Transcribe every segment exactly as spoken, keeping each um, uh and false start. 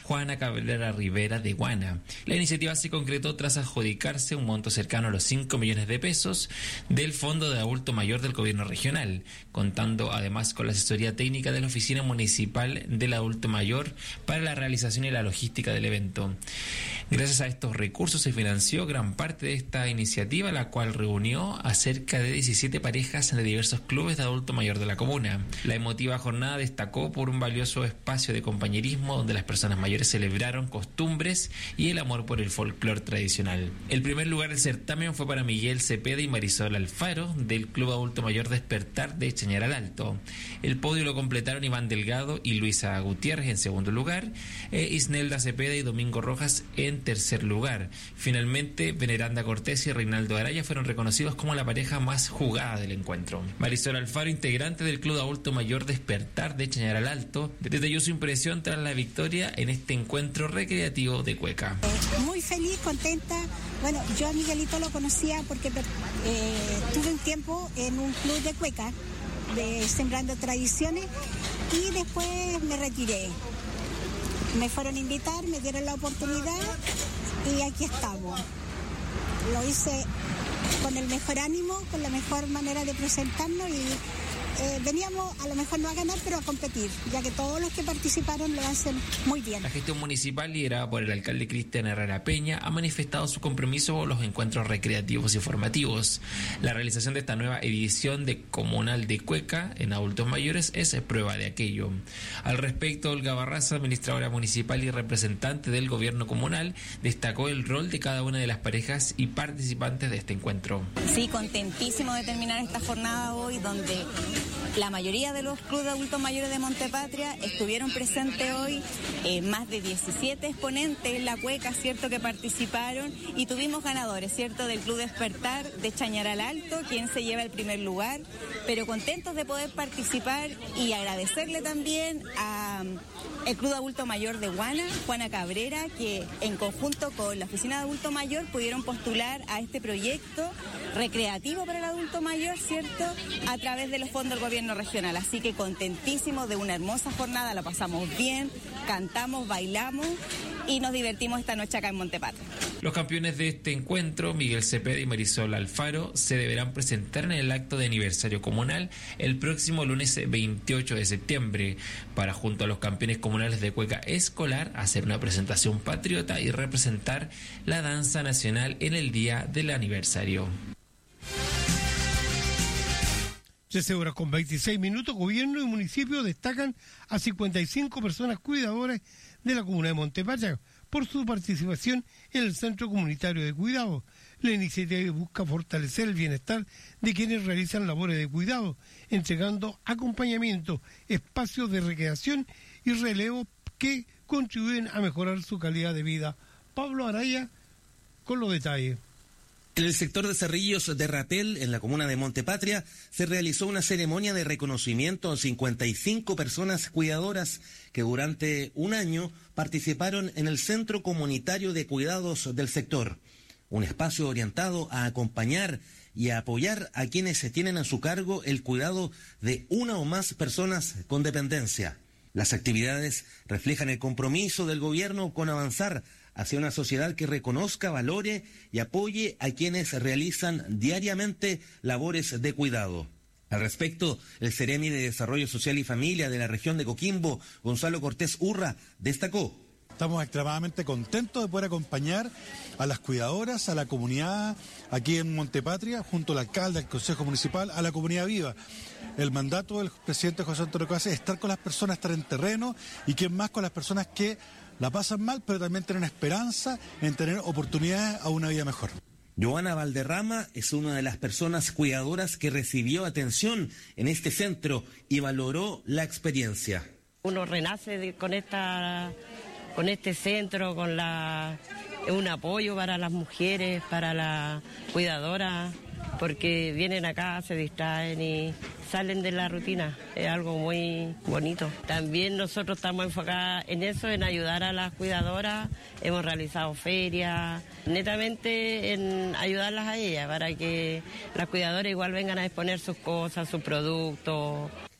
Juana Cabrera Rivera de Guana. La iniciativa se concretó tras adjudicarse un monto cercano a los cinco millones de pesos del Fondo de Adulto Mayor del Gobierno Regional, contando además con la asesoría técnica de la Oficina Municipal del Adulto Mayor para la realización y la logística del evento. Gracias a estos recursos se financió gran parte de esta iniciativa, la cual reunió a cerca de diecisiete parejas de diversos clubes de adulto mayor de la comuna. La emotiva jornada destacó por un valioso espacio de compañerismo donde las personas mayores celebraron costumbres y el amor por el folclore tradicional. El primer lugar del certamen fue para Miguel Cepeda y Marisol Alfaro del Club Adulto Mayor Despertar de Chañaral Alto. El podio lo completaron Iván Delgado y Luisa Gutiérrez en segundo lugar, e Isnelda Cepeda y Domingo Rojas en tercer lugar. Finalmente, Veneranda Cortés y Reinaldo Araya fueron reconocidos como la pareja más jugada del encuentro. Marisol Alfaro, integrante del Club Adulto Mayor Despertar de Chañaral Alto, detalló su impresión tras la victoria en este encuentro recreativo de cueca. Eh, muy feliz, contenta. Bueno, yo a Miguelito lo conocía porque eh, tuve un tiempo en un club de cueca, de Sembrando Tradiciones, y después me retiré. Me fueron a invitar, me dieron la oportunidad y aquí estamos. Lo hice con el mejor ánimo, con la mejor manera de presentarnos y eh, veníamos a lo mejor no a ganar, pero a competir, ya que todos los que participaron lo hacen muy bien. La gestión municipal, liderada por el alcalde Cristian Herrera Peña, ha manifestado su compromiso con los encuentros recreativos y formativos. La realización de esta nueva edición de Comunal de Cueca en adultos mayores es prueba de aquello. Al respecto, Olga Barraza, administradora municipal y representante del gobierno comunal, destacó el rol de cada una de las parejas y participantes de este encuentro. Sí, contentísimo de terminar esta jornada hoy, donde la mayoría de los clubes de adultos mayores de Montepatria estuvieron presentes hoy, eh, más de diecisiete exponentes en la cueca, ¿cierto?, que participaron, y tuvimos ganadores, ¿cierto?, del Club Despertar de Chañaral Alto, quien se lleva el primer lugar, pero contentos de poder participar y agradecerle también a el Club de Adulto Mayor de Guana, Juana Cabrera, que en conjunto con la Oficina de Adulto Mayor pudieron postular a este proyecto recreativo para el adulto mayor, ¿cierto?, a través de los fondos del gobierno regional. Así que contentísimos de una hermosa jornada, la pasamos bien, cantamos, bailamos y nos divertimos esta noche acá en Montepatria. Los campeones de este encuentro, Miguel Cepeda y Marisol Alfaro, se deberán presentar en el acto de aniversario comunal el próximo lunes veintiocho de septiembre, para, junto a los campeones comunales de cueca escolar, hacer una presentación patriota y representar la danza nacional en el día del aniversario. trece horas con veintiséis minutos, gobierno y municipio destacan a cincuenta y cinco personas cuidadoras de la comuna de Montepatria por su participación en el Centro Comunitario de Cuidado. La iniciativa busca fortalecer el bienestar de quienes realizan labores de cuidado, entregando acompañamiento, espacios de recreación y relevo que contribuyen a mejorar su calidad de vida. Pablo Araya con los detalles. En el sector de Cerrillos de Ratel, en la comuna de Montepatria, se realizó una ceremonia de reconocimiento a cincuenta y cinco personas cuidadoras que durante un año participaron en el Centro Comunitario de Cuidados del sector, un espacio orientado a acompañar y a apoyar a quienes se tienen a su cargo el cuidado de una o más personas con dependencia. Las actividades reflejan el compromiso del gobierno con avanzar hacia una sociedad que reconozca, valore y apoye a quienes realizan diariamente labores de cuidado. Al respecto, el Ceremi de Desarrollo Social y Familia de la región de Coquimbo, Gonzalo Cortés Urra, destacó: estamos extremadamente contentos de poder acompañar a las cuidadoras, a la comunidad aquí en Montepatria, junto al alcalde, al Consejo Municipal, a la comunidad viva. El mandato del presidente José Antonio Case es estar con las personas, estar en terreno, y quién más con las personas que la pasan mal, pero también tienen esperanza en tener oportunidades a una vida mejor. Joana Valderrama es una de las personas cuidadoras que recibió atención en este centro y valoró la experiencia. Uno renace de, con esta, con este centro, con la, un apoyo para las mujeres, para las cuidadoras, porque vienen acá, se distraen y salen de la rutina. Es algo muy bonito. También nosotros estamos enfocados en eso, en ayudar a las cuidadoras. Hemos realizado ferias, netamente en ayudarlas a ellas, para que las cuidadoras igual vengan a exponer sus cosas, sus productos.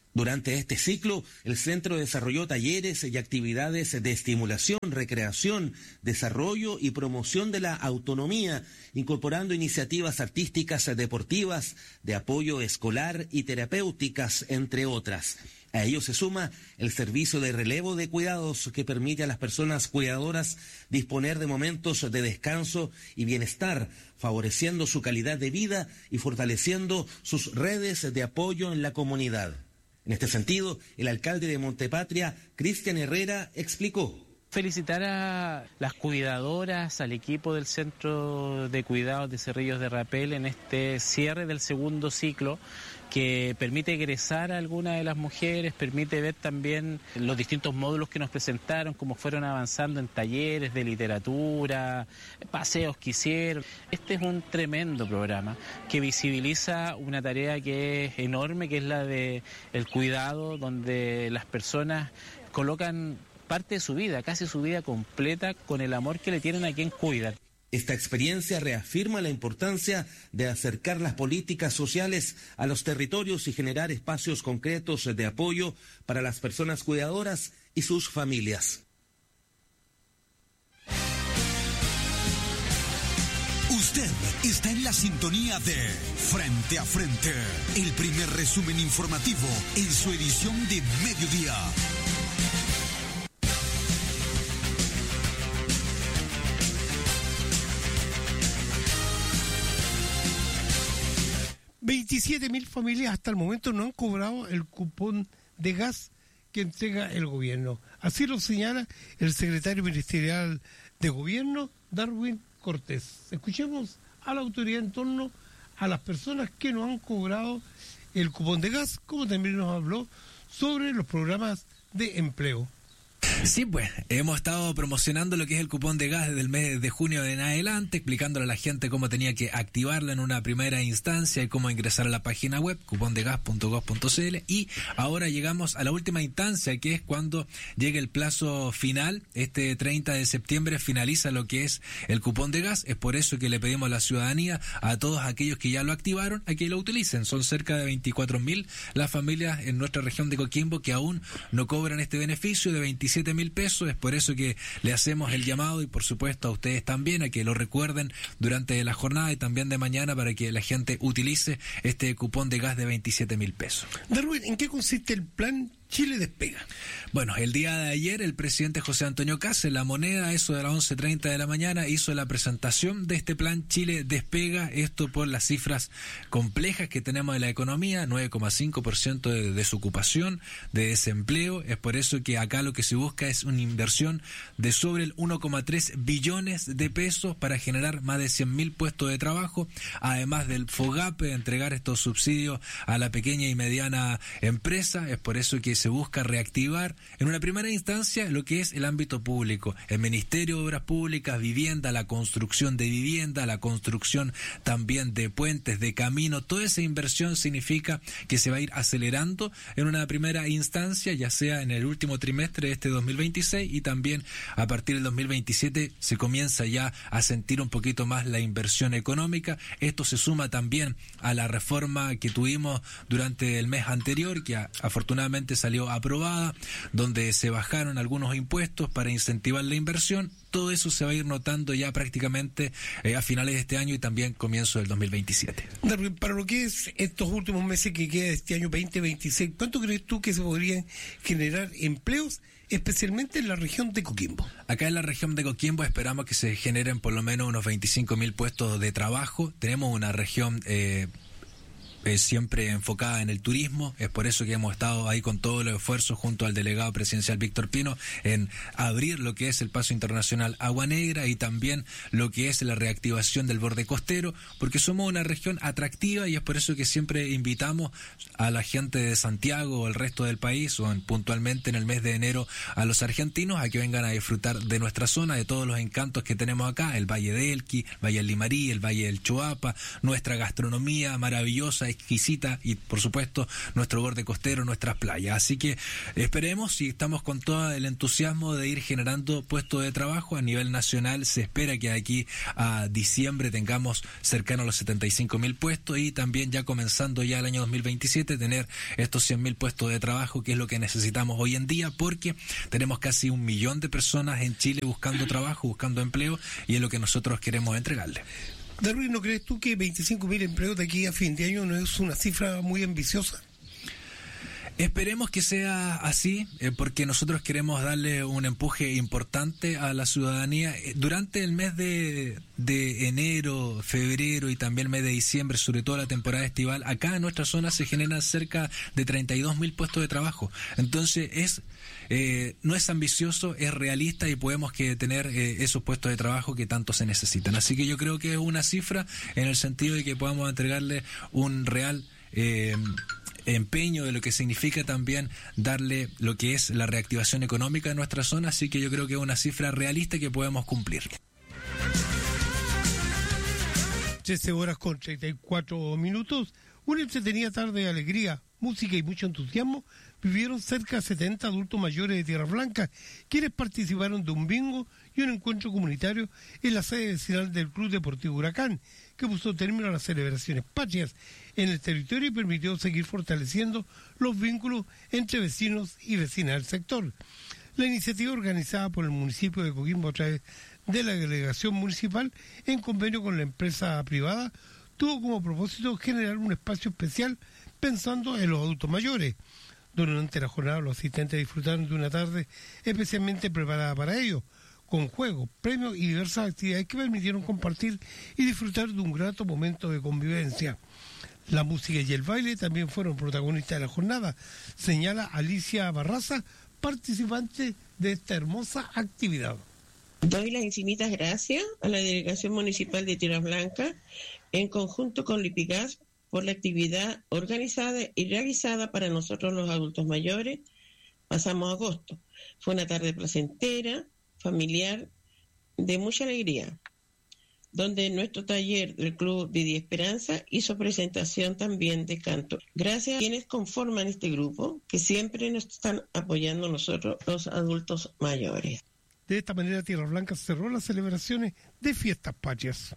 Durante este ciclo, el centro desarrolló talleres y actividades de estimulación, recreación, desarrollo y promoción de la autonomía, incorporando iniciativas artísticas, deportivas, de apoyo escolar y terapéuticas, entre otras. A ello se suma el servicio de relevo de cuidados que permite a las personas cuidadoras disponer de momentos de descanso y bienestar, favoreciendo su calidad de vida y fortaleciendo sus redes de apoyo en la comunidad. En este sentido, el alcalde de Montepatria, Cristian Herrera, explicó. Felicitar a las cuidadoras, al equipo del Centro de Cuidados de Cerrillos de Rapel en este cierre del segundo ciclo, que permite egresar a algunas de las mujeres, permite ver también los distintos módulos que nos presentaron, cómo fueron avanzando en talleres de literatura, paseos que hicieron. Este es un tremendo programa que visibiliza una tarea que es enorme, que es la de el cuidado, donde las personas colocan parte de su vida, casi su vida completa, con el amor que le tienen a quien cuidan. Esta experiencia reafirma la importancia de acercar las políticas sociales a los territorios y generar espacios concretos de apoyo para las personas cuidadoras y sus familias. Usted está en la sintonía de Frente a Frente, el primer resumen informativo en su edición de mediodía. veintisiete mil familias hasta el momento no han cobrado el cupón de gas que entrega el gobierno. Así lo señala el secretario ministerial de gobierno, Darwin Cortés. Escuchemos a la autoridad en torno a las personas que no han cobrado el cupón de gas, como también nos habló sobre los programas de empleo. Sí, pues, hemos estado promocionando lo que es el cupón de gas desde el mes de junio en adelante, explicándole a la gente cómo tenía que activarlo en una primera instancia y cómo ingresar a la página web, cupón de gas punto gov punto c l, y ahora llegamos a la última instancia, que es cuando llegue el plazo final. Este treinta de septiembre finaliza lo que es el cupón de gas. Es por eso que le pedimos a la ciudadanía, a todos aquellos que ya lo activaron, a que lo utilicen. Son cerca de veinticuatro mil las familias en nuestra región de Coquimbo que aún no cobran este beneficio de veintisiete mil pesos. Es por eso que le hacemos el llamado, y por supuesto a ustedes también, a que lo recuerden durante la jornada y también de mañana, para que la gente utilice este cupón de gas de veintisiete mil pesos. Darwin, ¿en qué consiste el plan Chile Despega? Bueno, el día de ayer el presidente José Antonio Kast, en La Moneda, eso de las once treinta de la mañana, hizo la presentación de este plan Chile Despega, esto por las cifras complejas que tenemos de la economía, nueve coma cinco por ciento de desocupación, de desempleo. Es por eso que acá lo que se busca es una inversión de sobre el uno coma tres billones de pesos para generar más de cien mil puestos de trabajo, además del FOGAPE, entregar estos subsidios a la pequeña y mediana empresa. Es por eso que se busca reactivar en una primera instancia lo que es el ámbito público, el Ministerio de Obras Públicas, vivienda, la construcción de vivienda, la construcción también de puentes, de caminos. Toda esa inversión significa que se va a ir acelerando en una primera instancia, ya sea en el último trimestre de este dos mil veintiséis, y también a partir del dos mil veintisiete se comienza ya a sentir un poquito más la inversión económica. Esto se suma también a la reforma que tuvimos durante el mes anterior, que a, afortunadamente salió aprobada, donde se bajaron algunos impuestos para incentivar la inversión. Todo eso se va a ir notando ya prácticamente eh, a finales de este año y también comienzo del dos mil veintisiete. Darwin, para lo que es estos últimos meses que queda de este año veinte veintiséis, ¿cuánto crees tú que se podrían generar empleos, especialmente en la región de Coquimbo? Acá en la región de Coquimbo esperamos que se generen por lo menos unos veinticinco mil puestos de trabajo. Tenemos una región eh, Eh, siempre enfocada en el turismo. Es por eso que hemos estado ahí con todos los esfuerzos junto al delegado presidencial Víctor Pino en abrir lo que es el paso internacional Agua Negra y también lo que es la reactivación del borde costero, porque somos una región atractiva, y es por eso que siempre invitamos a la gente de Santiago o el resto del país, o en, puntualmente en el mes de enero, a los argentinos a que vengan a disfrutar de nuestra zona, de todos los encantos que tenemos acá, el Valle de Elqui, el Valle del Limarí, el Valle del Choapa, nuestra gastronomía maravillosa exquisita y por supuesto nuestro borde costero, nuestras playas. Así que esperemos y estamos con todo el entusiasmo de ir generando puestos de trabajo a nivel nacional. Se espera que de aquí a diciembre tengamos cercano a los setenta y cinco mil puestos y también ya comenzando ya el año dos mil veintisiete tener estos cien mil puestos de trabajo, que es lo que necesitamos hoy en día, porque tenemos casi un millón de personas en Chile buscando trabajo, buscando empleo, y es lo que nosotros queremos entregarle. Darwin, ¿no crees tú que veinticinco mil empleos de aquí a fin de año no es una cifra muy ambiciosa? Esperemos que sea así, eh, porque nosotros queremos darle un empuje importante a la ciudadanía. Durante el mes de, de enero, febrero y también el mes de diciembre, sobre todo la temporada estival, acá en nuestra zona se generan cerca de treinta y dos mil puestos de trabajo. Entonces es eh, no es ambicioso, es realista y podemos que tener eh, esos puestos de trabajo que tanto se necesitan. Así que yo creo que es una cifra en el sentido de que podamos entregarle un real Eh, empeño de lo que significa también darle lo que es la reactivación económica en nuestra zona, así que yo creo que es una cifra realista que podemos cumplir. trece horas con treinta y cuatro minutos, una entretenida tarde de alegría, música y mucho entusiasmo vivieron cerca de setenta adultos mayores de Tierra Blanca, quienes participaron de un bingo y un encuentro comunitario en la sede vecinal del Club Deportivo Huracán, que puso término a las celebraciones patrias en el territorio y permitió seguir fortaleciendo los vínculos entre vecinos y vecinas del sector. La iniciativa, organizada por el municipio de Coquimbo a través de la delegación municipal en convenio con la empresa privada, tuvo como propósito generar un espacio especial pensando en los adultos mayores. Durante la jornada los asistentes disfrutaron de una tarde especialmente preparada para ellos, con juegos, premios y diversas actividades que permitieron compartir y disfrutar de un grato momento de convivencia. La música y el baile también fueron protagonistas de la jornada, señala Alicia Barraza, participante de esta hermosa actividad. Doy las infinitas gracias a la Delegación Municipal de Tierra Blanca, en conjunto con Lipigas, por la actividad organizada y realizada para nosotros los adultos mayores. Pasamos agosto. Fue una tarde placentera, familiar, de mucha alegría, donde nuestro taller del Club Vida y Esperanza hizo presentación también de canto. Gracias a quienes conforman este grupo, que siempre nos están apoyando nosotros, los adultos mayores. De esta manera, Tierra Blanca cerró las celebraciones de Fiestas Patrias.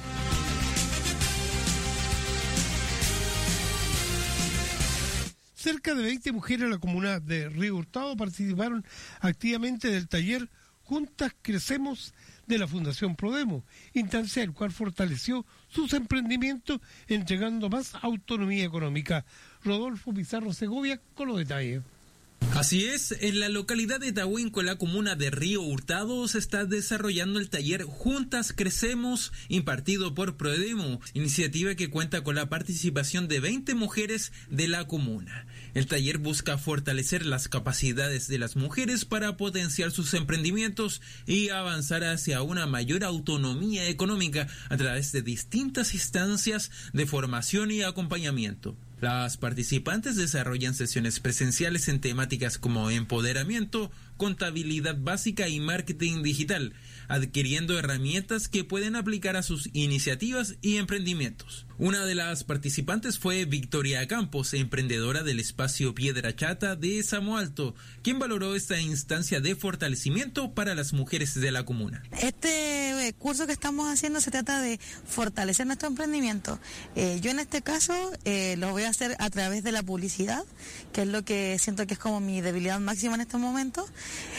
Cerca de veinte mujeres de la comuna de Río Hurtado participaron activamente del taller Juntas Crecemos de la Fundación Prodemo, instancia el cual fortaleció sus emprendimientos entregando más autonomía económica. Rodolfo Pizarro Segovia con los detalles. Así es, en la localidad de Tahuinco, en la comuna de Río Hurtado, se está desarrollando el taller Juntas Crecemos, impartido por Prodemo, iniciativa que cuenta con la participación de veinte mujeres de la comuna. El taller busca fortalecer las capacidades de las mujeres para potenciar sus emprendimientos y avanzar hacia una mayor autonomía económica a través de distintas instancias de formación y acompañamiento. Las participantes desarrollan sesiones presenciales en temáticas como empoderamiento, contabilidad básica y marketing digital, adquiriendo herramientas que pueden aplicar a sus iniciativas y emprendimientos. Una de las participantes fue Victoria Campos, emprendedora del espacio Piedra Chata de Samo Alto, quien valoró esta instancia de fortalecimiento para las mujeres de la comuna. Este curso que estamos haciendo se trata de fortalecer nuestro emprendimiento. Eh, yo en este caso eh, lo voy a hacer a través de la publicidad, que es lo que siento que es como mi debilidad máxima en este momento.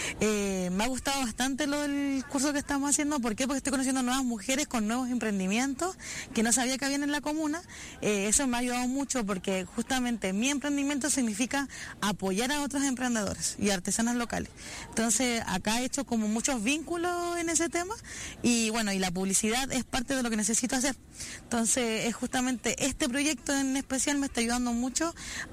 Eh, me ha gustado bastante lo del curso que estamos haciendo. ¿Por qué? Porque estoy conociendo nuevas mujeres con nuevos emprendimientos que no sabía que habían en la comuna. Eh, eso me ha ayudado mucho porque justamente mi emprendimiento significa apoyar a otros emprendedores y artesanos locales. Entonces acá he hecho como muchos vínculos en ese tema y bueno, y la publicidad es parte de lo que necesito hacer. Entonces es justamente este proyecto en especial me está ayudando mucho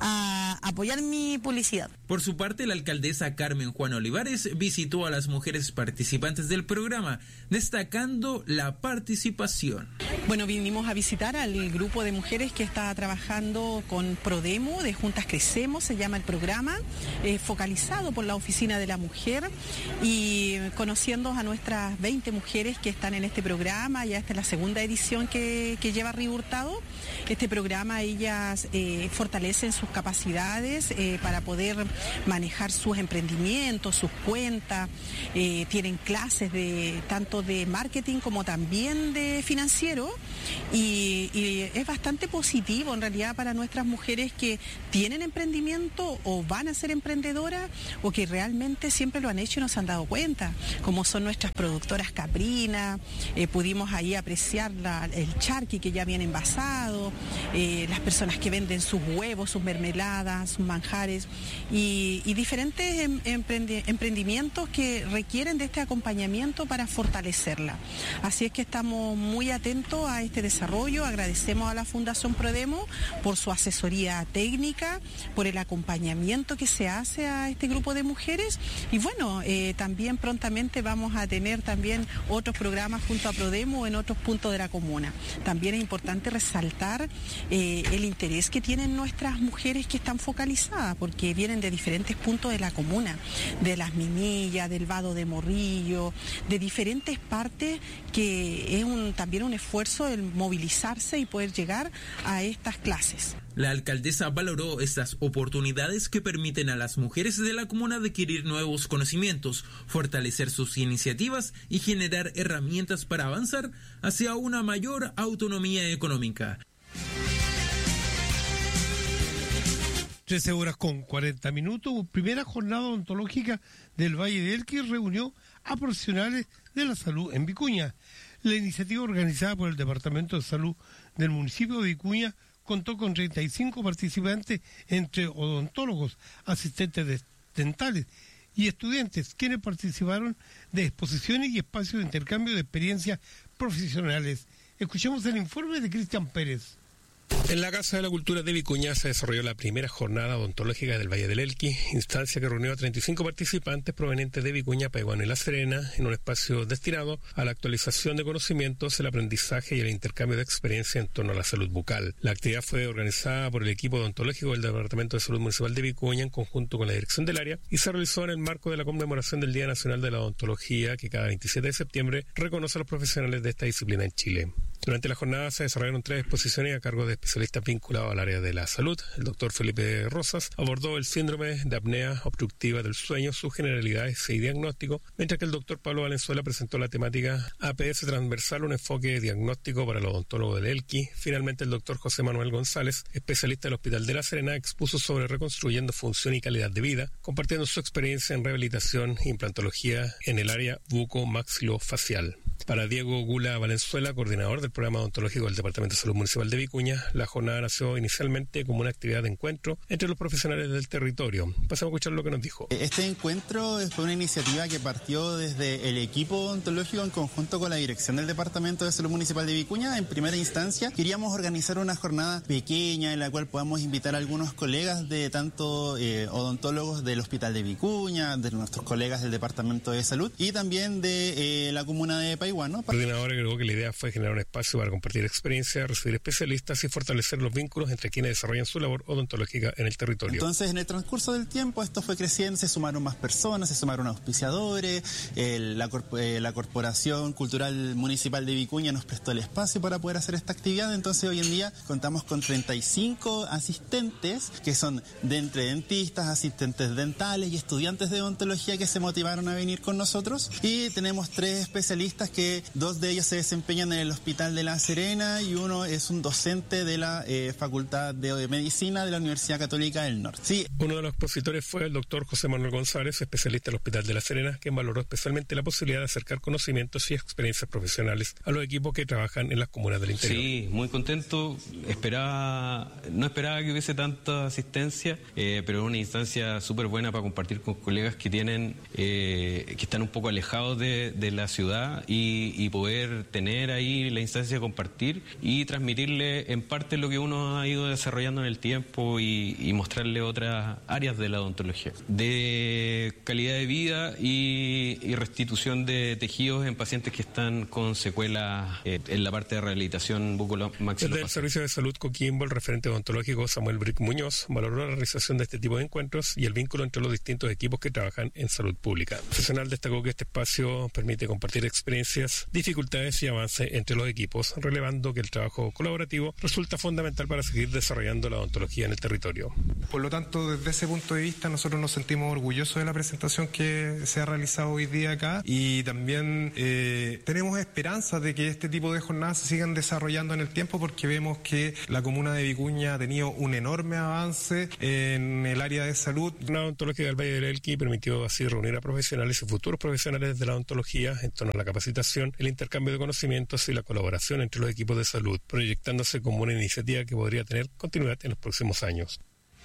a apoyar mi publicidad. Por su parte, la alcaldesa Carmen Juan Olivares visitó a las mujeres participantes del programa, destacando la participación. Bueno, vinimos a visitar al grupo de mujeres que está trabajando con Prodemo, de Juntas Crecemos, se llama el programa, eh, focalizado por la Oficina de la Mujer y conociendo a nuestras veinte mujeres que están en este programa, ya esta es la segunda edición que, que lleva Río Hurtado. Este programa ellas eh, fortalecen sus capacidades eh, para poder manejar sus emprendimientos, sus cuentas, eh, tienen clases de tanto de marketing como también de financiero y, y es bastante positivo en realidad para nuestras mujeres que tienen emprendimiento o van a ser emprendedoras o que realmente siempre lo han hecho y no se han dado cuenta, como son nuestras productoras caprinas, eh, pudimos ahí apreciar la, el charqui que ya viene envasado, eh, las personas que venden sus huevos, sus mermeladas, sus manjares y, y diferentes em, emprendi emprendimientos que requieren de este acompañamiento para fortalecerla. Así es que estamos muy atentos a este desarrollo, agradecemos a la Fundación Prodemo por su asesoría técnica, por el acompañamiento que se hace a este grupo de mujeres y bueno, eh, también prontamente vamos a tener también otros programas junto a Prodemo en otros puntos de la comuna. También es importante resaltar eh, el interés que tienen nuestras mujeres que están focalizadas porque vienen de diferentes puntos de la comuna, de Las Minillas, del Vado de Morrillo, de diferentes partes que es un, también un esfuerzo el movilizarse y poder llegar a estas clases. La alcaldesa valoró estas oportunidades que permiten a las mujeres de la comuna adquirir nuevos conocimientos, fortalecer sus iniciativas y generar herramientas para avanzar hacia una mayor autonomía económica. trece horas con cuarenta minutos, primera jornada odontológica del Valle del Elqui reunió a profesionales de la salud en Vicuña. La iniciativa organizada por el Departamento de Salud del municipio de Vicuña contó con treinta y cinco participantes entre odontólogos, asistentes dentales y estudiantes, quienes participaron de exposiciones y espacios de intercambio de experiencias profesionales. Escuchemos el informe de Cristian Pérez. En la Casa de la Cultura de Vicuña se desarrolló la primera jornada odontológica del Valle del Elqui, instancia que reunió a treinta y cinco participantes provenientes de Vicuña, Paihuano y La Serena, en un espacio destinado a la actualización de conocimientos, el aprendizaje y el intercambio de experiencia en torno a la salud bucal. La actividad fue organizada por el equipo odontológico del Departamento de Salud Municipal de Vicuña en conjunto con la dirección del área y se realizó en el marco de la conmemoración del Día Nacional de la Odontología, que cada veintisiete de septiembre reconoce a los profesionales de esta disciplina en Chile. Durante la jornada se desarrollaron tres exposiciones a cargo de especialistas vinculados al área de la salud. El doctor Felipe Rosas abordó el síndrome de apnea obstructiva del sueño, sus generalidades y diagnóstico, mientras que el doctor Pablo Valenzuela presentó la temática A P S transversal, un enfoque diagnóstico para el odontólogo del Elqui. Finalmente, el doctor José Manuel González, especialista del Hospital de La Serena, expuso sobre reconstruyendo función y calidad de vida, compartiendo su experiencia en rehabilitación e implantología en el área buco-maxilofacial. Para Diego Gula Valenzuela, coordinador del programa odontológico del Departamento de Salud Municipal de Vicuña, la jornada nació inicialmente como una actividad de encuentro entre los profesionales del territorio. Pasamos a escuchar lo que nos dijo. Este encuentro fue una iniciativa que partió desde el equipo odontológico en conjunto con la dirección del Departamento de Salud Municipal de Vicuña. En primera instancia, queríamos organizar una jornada pequeña en la cual podamos invitar a algunos colegas de tanto eh, odontólogos del Hospital de Vicuña, de nuestros colegas del Departamento de Salud y también de eh, la comuna de Paihuano. El coordinador agregó que la idea fue generar un espacio para compartir experiencias, recibir especialistas y fortalecer los vínculos entre quienes desarrollan su labor odontológica en el territorio. Entonces, en el transcurso del tiempo, esto fue creciendo, se sumaron más personas, se sumaron auspiciadores, el, la, eh, la Corporación Cultural Municipal de Vicuña nos prestó el espacio para poder hacer esta actividad. Entonces, hoy en día contamos con treinta y cinco asistentes, que son de entre dentistas, asistentes dentales y estudiantes de odontología que se motivaron a venir con nosotros. Y tenemos tres especialistas que dos de ellos se desempeñan en el Hospital de La Serena y uno es un docente de la eh, Facultad de Medicina de la Universidad Católica del Norte. Sí. Uno de los expositores fue el doctor José Manuel González, especialista del Hospital de La Serena, quien valoró especialmente la posibilidad de acercar conocimientos y experiencias profesionales a los equipos que trabajan en las comunas del interior. Sí, muy contento. Esperaba, no esperaba que hubiese tanta asistencia, eh, pero es una instancia súper buena para compartir con colegas que tienen, eh, que están un poco alejados de, de la ciudad y Y, y poder tener ahí la instancia de compartir y transmitirle en parte lo que uno ha ido desarrollando en el tiempo y, y mostrarle otras áreas de la odontología. De calidad de vida y, y restitución de tejidos en pacientes que están con secuelas eh, en la parte de rehabilitación bucomaxilofacial. Desde el Servicio de Salud Coquimbo, el referente odontológico Samuel Brick Muñoz valoró la realización de este tipo de encuentros y el vínculo entre los distintos equipos que trabajan en salud pública. El profesional destacó que este espacio permite compartir experiencias diferencias, dificultades y avance entre los equipos, relevando que el trabajo colaborativo resulta fundamental para seguir desarrollando la odontología en el territorio. Por lo tanto, desde ese punto de vista, nosotros nos sentimos orgullosos de la presentación que se ha realizado hoy día acá y también eh, tenemos esperanza de que este tipo de jornadas se sigan desarrollando en el tiempo, porque vemos que la comuna de Vicuña ha tenido un enorme avance en el área de salud. La odontología del Valle del Elqui permitió así reunir a profesionales y futuros profesionales de la odontología en torno a la capacitación, el intercambio de conocimientos y la colaboración entre los equipos de salud, proyectándose como una iniciativa que podría tener continuidad en los próximos años.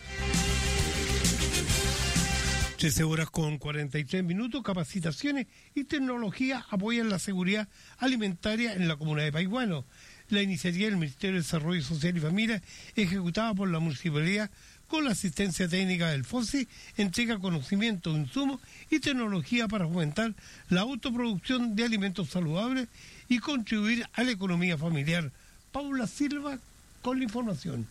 trece horas con cuarenta y tres minutos, capacitaciones y tecnología apoyan la seguridad alimentaria en la comuna de Paihuano. La iniciativa del Ministerio de Desarrollo Social y Familia, ejecutada por la Municipalidad con la asistencia técnica del FOSI, entrega conocimiento, insumos y tecnología para fomentar la autoproducción de alimentos saludables y contribuir a la economía familiar. Paula Silva con la información.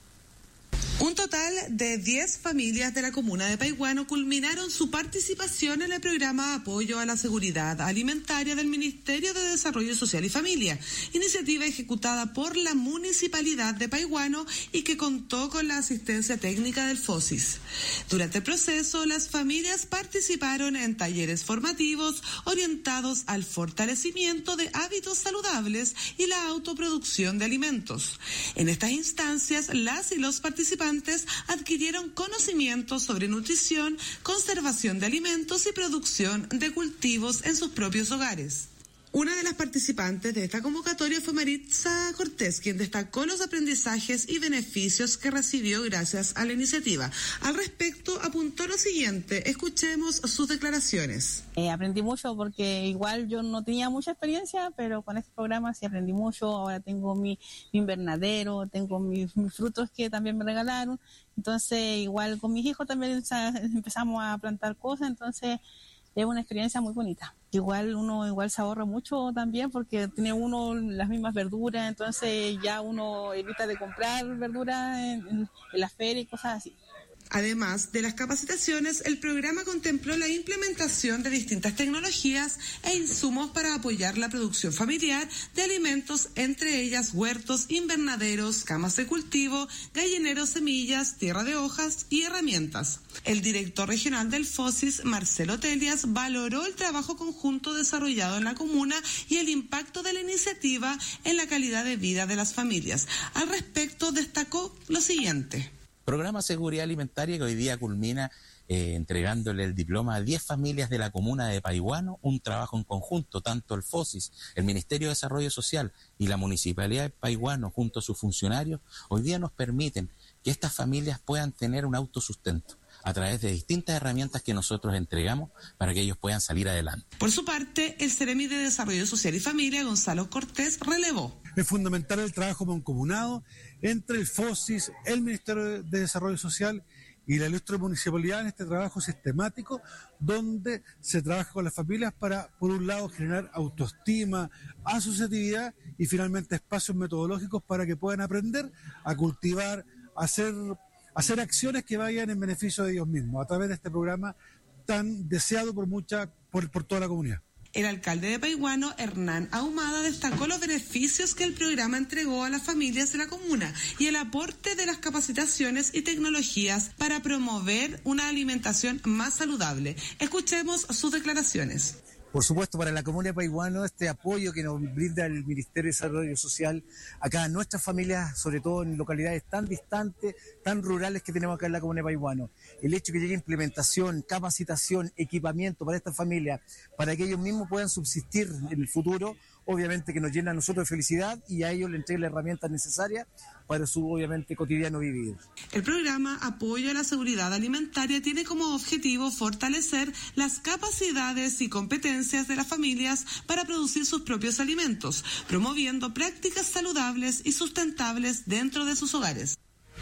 Un total de diez familias de la comuna de Paihuano culminaron su participación en el programa Apoyo a la Seguridad Alimentaria del Ministerio de Desarrollo Social y Familia, iniciativa ejecutada por la Municipalidad de Paihuano y que contó con la asistencia técnica del FOSIS. Durante el proceso, las familias participaron en talleres formativos orientados al fortalecimiento de hábitos saludables y la autoproducción de alimentos. En estas instancias, las y los participantes adquirieron conocimientos sobre nutrición, conservación de alimentos y producción de cultivos en sus propios hogares. Una de las participantes de esta convocatoria fue Maritza Cortés, quien destacó los aprendizajes y beneficios que recibió gracias a la iniciativa. Al respecto, apuntó lo siguiente. Escuchemos sus declaraciones. Eh, aprendí mucho porque igual yo no tenía mucha experiencia, pero con este programa sí aprendí mucho. Ahora tengo mi, mi invernadero, tengo mis, mis frutos que también me regalaron. Entonces, igual con mis hijos también o sea, empezamos a plantar cosas, entonces es una experiencia muy bonita. Igual uno igual se ahorra mucho también porque tiene uno las mismas verduras, entonces ya uno evita de comprar verduras en, en, en la feria y cosas así. Además de las capacitaciones, el programa contempló la implementación de distintas tecnologías e insumos para apoyar la producción familiar de alimentos, entre ellas huertos, invernaderos, camas de cultivo, gallineros, semillas, tierra de hojas y herramientas. El director regional del FOSIS, Marcelo Telias, valoró el trabajo conjunto desarrollado en la comuna y el impacto de la iniciativa en la calidad de vida de las familias. Al respecto, destacó lo siguiente. Programa Seguridad Alimentaria que hoy día culmina eh, entregándole el diploma a diez familias de la comuna de Paihuano, un trabajo en conjunto, tanto el FOSIS, el Ministerio de Desarrollo Social y la Municipalidad de Paihuano junto a sus funcionarios, hoy día nos permiten que estas familias puedan tener un autosustento a través de distintas herramientas que nosotros entregamos para que ellos puedan salir adelante. Por su parte, el Seremi de Desarrollo Social y Familia, Gonzalo Cortés, relevó. Es fundamental el trabajo mancomunado entre el FOSIS, el Ministerio de Desarrollo Social y la ilustre municipalidad en este trabajo sistemático donde se trabaja con las familias para, por un lado, generar autoestima, asociatividad y finalmente espacios metodológicos para que puedan aprender a cultivar, a hacer... hacer acciones que vayan en beneficio de ellos mismos a través de este programa tan deseado por mucha por, por toda la comunidad. El alcalde de Paihuano, Hernán Ahumada, destacó los beneficios que el programa entregó a las familias de la comuna y el aporte de las capacitaciones y tecnologías para promover una alimentación más saludable. Escuchemos sus declaraciones. Por supuesto, para la comunidad de Paihuano, este apoyo que nos brinda el Ministerio de Desarrollo Social acá en nuestras familias, sobre todo en localidades tan distantes, tan rurales que tenemos acá en la comunidad de Paihuano. El hecho que llegue implementación, capacitación, equipamiento para estas familias, para que ellos mismos puedan subsistir en el futuro, obviamente que nos llena a nosotros de felicidad y a ellos les entrega las herramientas necesarias para su, obviamente, cotidiano vivir. El programa Apoyo a la Seguridad Alimentaria tiene como objetivo fortalecer las capacidades y competencias de las familias para producir sus propios alimentos, promoviendo prácticas saludables y sustentables dentro de sus hogares.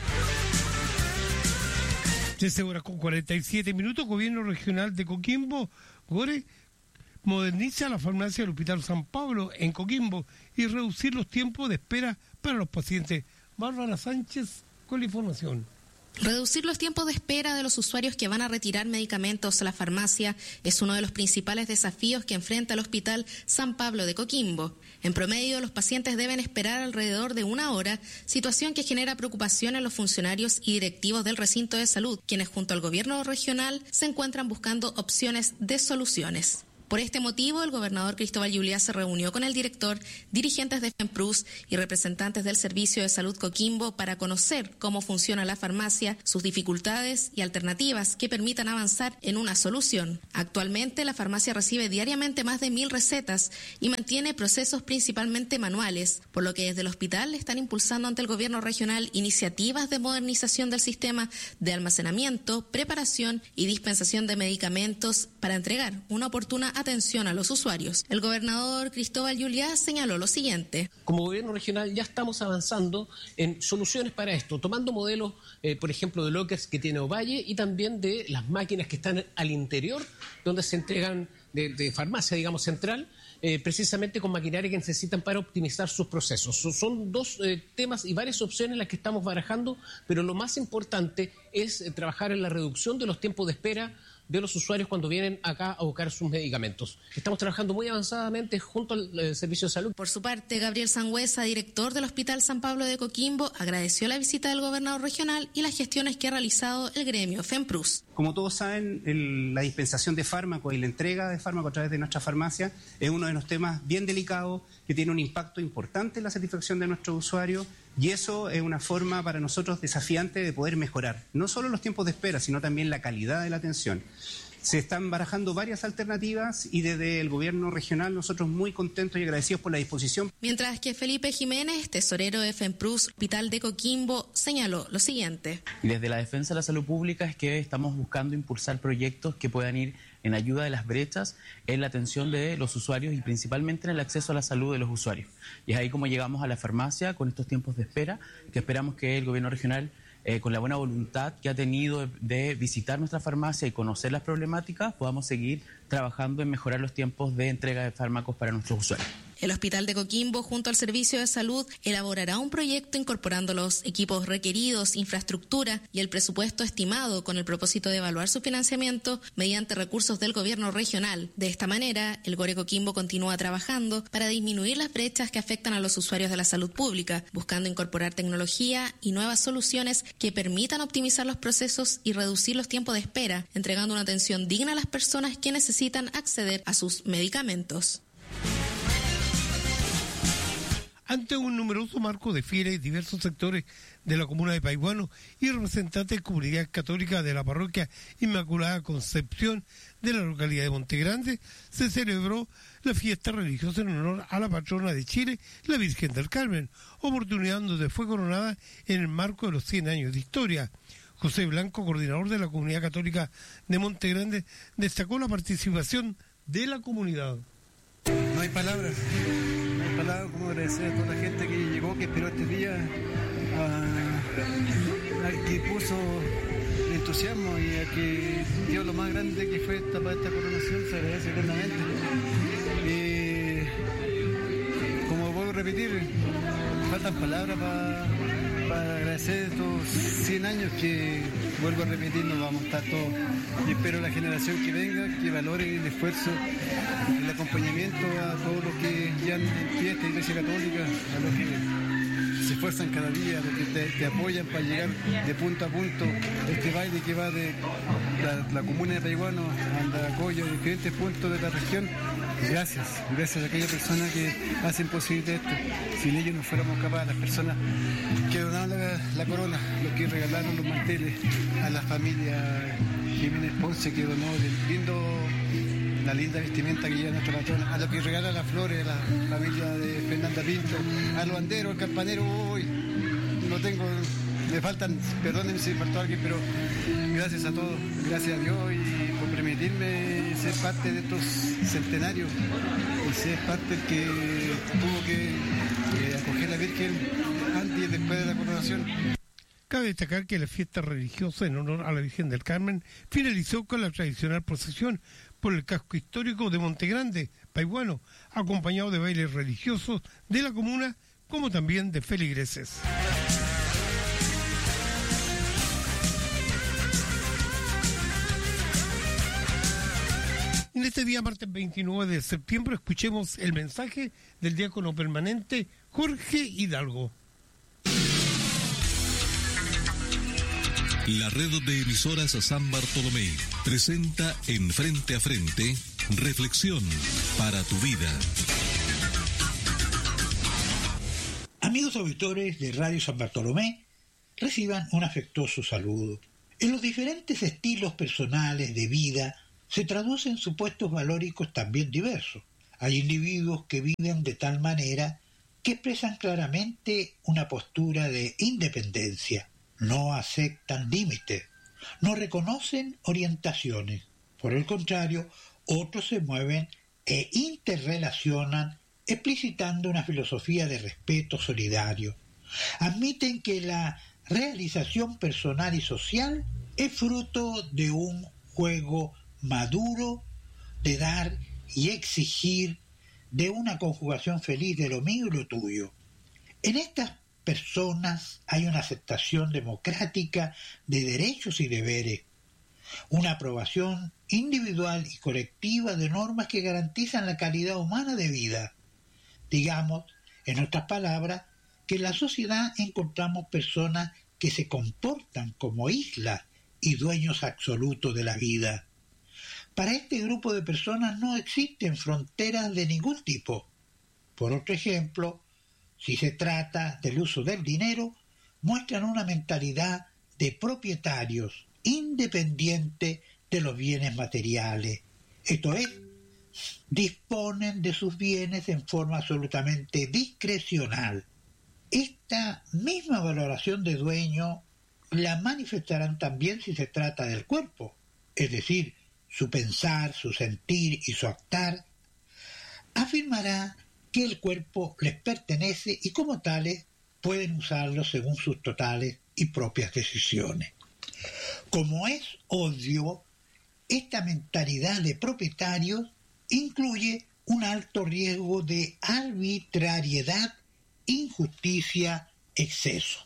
trece horas con cuarenta y siete minutos, Gobierno Regional de Coquimbo, Gore, moderniza la farmacia del Hospital San Pablo en Coquimbo y reducir los tiempos de espera para los pacientes. Bárbara Sánchez con la información. Reducir los tiempos de espera de los usuarios que van a retirar medicamentos a la farmacia es uno de los principales desafíos que enfrenta el Hospital San Pablo de Coquimbo. En promedio, los pacientes deben esperar alrededor de una hora, situación que genera preocupación en los funcionarios y directivos del recinto de salud, quienes junto al gobierno regional se encuentran buscando opciones de soluciones. Por este motivo, el gobernador Cristóbal Yuliá se reunió con el director, dirigentes de FEMPRUS y representantes del Servicio de Salud Coquimbo para conocer cómo funciona la farmacia, sus dificultades y alternativas que permitan avanzar en una solución. Actualmente, la farmacia recibe diariamente más de mil recetas y mantiene procesos principalmente manuales, por lo que desde el hospital están impulsando ante el gobierno regional iniciativas de modernización del sistema de almacenamiento, preparación y dispensación de medicamentos para entregar una oportuna atención a los usuarios. El gobernador Cristóbal Yuliá señaló lo siguiente. Como gobierno regional ya estamos avanzando en soluciones para esto, tomando modelos, eh, por ejemplo, de lockers que tiene Ovalle y también de las máquinas que están al interior, donde se entregan de, de farmacia, digamos, central, eh, precisamente con maquinaria que necesitan para optimizar sus procesos. So, son dos eh, temas y varias opciones las que estamos barajando, pero lo más importante es eh, trabajar en la reducción de los tiempos de espera de los usuarios cuando vienen acá a buscar sus medicamentos. Estamos trabajando muy avanzadamente junto al eh, Servicio de Salud. Por su parte, Gabriel Sangüesa, director del Hospital San Pablo de Coquimbo, agradeció la visita del gobernador regional y las gestiones que ha realizado el gremio FEMPRUS. Como todos saben, el, la dispensación de fármacos y la entrega de fármacos a través de nuestra farmacia es uno de los temas bien delicados que tiene un impacto importante en la satisfacción de nuestros usuarios. Y eso es una forma para nosotros desafiante de poder mejorar, no solo los tiempos de espera, sino también la calidad de la atención. Se están barajando varias alternativas y desde el gobierno regional nosotros muy contentos y agradecidos por la disposición. Mientras que Felipe Jiménez, tesorero de FEMPRUS, Hospital de Coquimbo, señaló lo siguiente. Y desde la defensa de la salud pública es que estamos buscando impulsar proyectos que puedan ir en ayuda de las brechas en la atención de los usuarios y principalmente en el acceso a la salud de los usuarios. Y es ahí como llegamos a la farmacia con estos tiempos de espera, que esperamos que el gobierno regional, eh, con la buena voluntad que ha tenido de, de visitar nuestra farmacia y conocer las problemáticas, podamos seguir trabajando en mejorar los tiempos de entrega de fármacos para nuestros usuarios. El Hospital de Coquimbo, junto al Servicio de Salud, elaborará un proyecto incorporando los equipos requeridos, infraestructura y el presupuesto estimado con el propósito de evaluar su financiamiento mediante recursos del gobierno regional. De esta manera, el Gore Coquimbo continúa trabajando para disminuir las brechas que afectan a los usuarios de la salud pública, buscando incorporar tecnología y nuevas soluciones que permitan optimizar los procesos y reducir los tiempos de espera, entregando una atención digna a las personas que necesitan acceder a sus medicamentos. Ante un numeroso marco de fieles y diversos sectores de la comuna de Paihuano y representantes de comunidad católica de la parroquia Inmaculada Concepción de la localidad de Montegrande, se celebró la fiesta religiosa en honor a la patrona de Chile, la Virgen del Carmen, oportunidad donde fue coronada en el marco de los cien años de historia. José Blanco, coordinador de la comunidad católica de Montegrande, destacó la participación de la comunidad. No hay palabras, no hay palabras como agradecer a toda la gente que llegó, que esperó este día, a, a que puso entusiasmo y a que dio lo más grande que fue esta, para esta coronación, se agradece eternamente. Eh, como vuelvo a repetir, faltan palabras para para agradecer estos cien años que, vuelvo a repetir, nos vamos a estar todos. Y espero la generación que venga, que valore el esfuerzo, el acompañamiento a todos los que llevan en pie esta Iglesia Católica, a los que se esfuerzan cada día, a los que te, te apoyan para llegar de punto a punto. Este baile que va de la, la comuna de Paihuano a Andacoyo, a diferentes puntos de la región. Gracias, gracias a aquellas personas que hacen posible esto. Sin ellos no fuéramos capaces, las personas que donaron la, la corona, los que regalaron los manteles, a la familia Jiménez Ponce que donó el lindo, la linda vestimenta que lleva nuestra patrona, a los que regalan las flores, a la familia de Fernanda Pinto, a los banderos, al campanero, hoy no tengo, me faltan, perdónenme si me faltó alguien, pero gracias a todos, gracias a Dios y por permitirme ser parte de estos centenarios y ser parte del que tuvo que eh, acoger a la Virgen antes y después de la coronación. Cabe destacar que la fiesta religiosa en honor a la Virgen del Carmen finalizó con la tradicional procesión por el casco histórico de Montegrande, Paihuano, acompañado de bailes religiosos de la comuna como también de feligreses. este día, martes veintinueve de septiembre, escuchemos el mensaje del diácono permanente Jorge Hidalgo. La red de emisoras San Bartolomé presenta en Frente a Frente, Reflexión para tu vida. Amigos auditores de Radio San Bartolomé, reciban un afectuoso saludo. En los diferentes estilos personales de vida se traducen supuestos valóricos también diversos. Hay individuos que viven de tal manera que expresan claramente una postura de independencia. No aceptan límites, no reconocen orientaciones. Por el contrario, otros se mueven e interrelacionan explicitando una filosofía de respeto solidario. Admiten que la realización personal y social es fruto de un juego maduro de dar y exigir, de una conjugación feliz de lo mío y lo tuyo. En estas personas hay una aceptación democrática de derechos y deberes, una aprobación individual y colectiva de normas que garantizan la calidad humana de vida. Digamos, en otras palabras, que en la sociedad encontramos personas que se comportan como islas y dueños absolutos de la vida. Para este grupo de personas no existen fronteras de ningún tipo. Por otro ejemplo, si se trata del uso del dinero, muestran una mentalidad de propietarios independiente de los bienes materiales. Esto es, disponen de sus bienes en forma absolutamente discrecional. Esta misma valoración de dueño la manifestarán también si se trata del cuerpo, es decir, su pensar, su sentir y su actuar. Afirmará que el cuerpo les pertenece y como tales pueden usarlo según sus totales y propias decisiones. Como es obvio, esta mentalidad de propietarios incluye un alto riesgo de arbitrariedad, injusticia, exceso.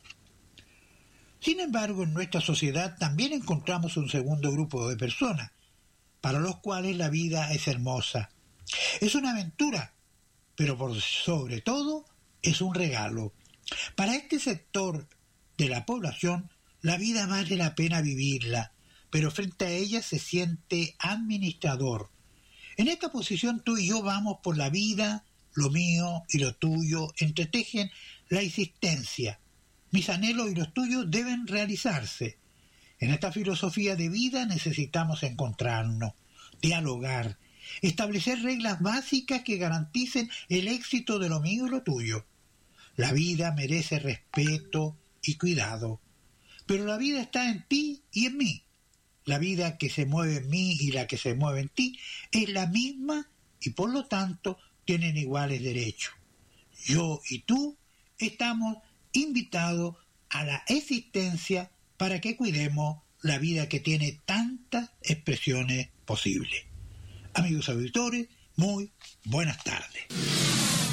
Sin embargo, en nuestra sociedad también encontramos un segundo grupo de personas, para los cuales la vida es hermosa. Es una aventura, pero por sobre todo es un regalo. Para este sector de la población, la vida vale la pena vivirla, pero frente a ella se siente administrador. En esta posición tú y yo vamos por la vida, lo mío y lo tuyo entretejen la existencia. Mis anhelos y los tuyos deben realizarse. En esta filosofía de vida necesitamos encontrarnos, dialogar, establecer reglas básicas que garanticen el éxito de lo mío y lo tuyo. La vida merece respeto y cuidado, pero la vida está en ti y en mí. La vida que se mueve en mí y la que se mueve en ti es la misma y por lo tanto tienen iguales derechos. Yo y tú estamos invitados a la existencia para que cuidemos la vida que tiene tantas expresiones posibles. Amigos auditores, muy buenas tardes.